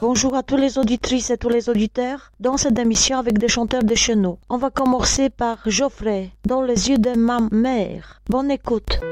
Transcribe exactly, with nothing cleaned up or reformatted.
Bonjour à tous les auditrices et tous les auditeurs dans cette émission avec des chanteurs de chez nous. On va commencer par Geoffrey, dans les yeux de ma mère. Bonne écoute.